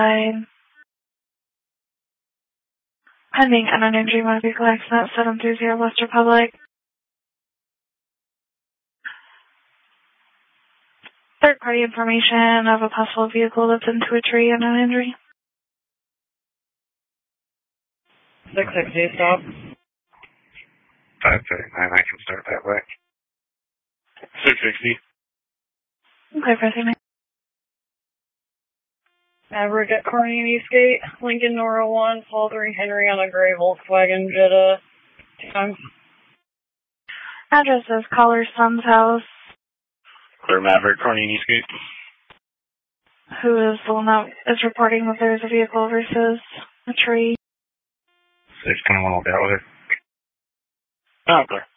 Pending unknown injury, motor vehicle accident 730 West Republic. Third-party information of a possible vehicle that's into a tree, unknown injury. 660 stop. 539, I can start that way. 660. Okay, pressing. Maverick at Kearney and Eastgate, Lincoln Nora 1, Paul 3 Henry on a gray Volkswagen Jetta. 2 times. Address is Caller's son's house. Clear Maverick, Kearney and Eastgate. Who is the one that is reporting that there's a vehicle versus a tree? 621 will be out with it. Oh, clear.